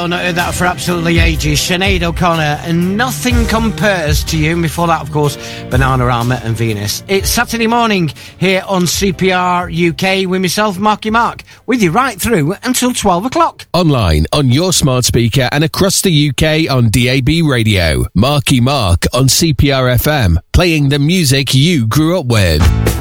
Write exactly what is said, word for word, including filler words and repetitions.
Oh, not heard that for absolutely ages. Sinead O'Connor, and Nothing Compares to You. And before that, of course, Bananarama and Venus. It's Saturday morning here on C P R U K with myself, Marky Mark, with you right through until twelve o'clock. Online, on your smart speaker and across the U K on D A B radio. Marky Mark on C P R F M, playing the music you grew up with.